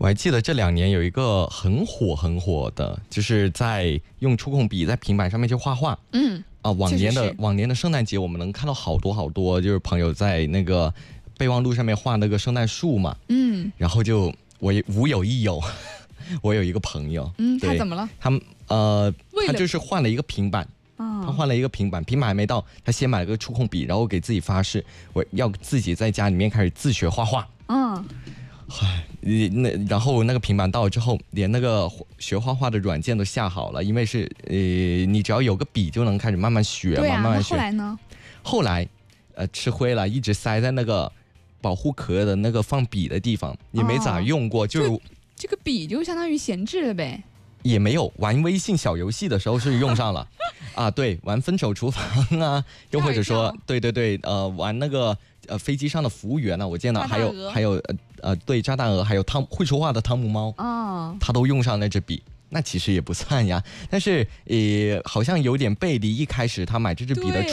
我还记得这2年有一个很火的，就是在用触控笔在平板上面去画画。往年的圣诞节，我们能看到好多，就是朋友在那个备忘录上面画那个圣诞树嘛。然后就我无有一有，我有一个朋友， 他怎么了？ 他就是换了一个平板。他换了一个平板还没到，他先买了个触控笔，然后给自己发誓，我要自己在家里面开始自学画画。然后那个平板到了之后，连那个学画画的软件都下好了，因为是你只要有个笔就能开始慢慢学嘛，慢慢学。 后来呢？ 后来吃灰了，一直塞在那个保护壳的那个放笔的地方，也没咋用过，就是这个笔就相当于闲置了呗。 也没有玩微信小游戏的时候是用上了对，玩分手厨房啊，又或者说对玩那个飞机上的服务员呢，我见到还有对，炸弹鹅，还有会说话的汤姆猫，他都用上那支笔。那其实也不算呀，但是好像有点背离一开始他买这支笔的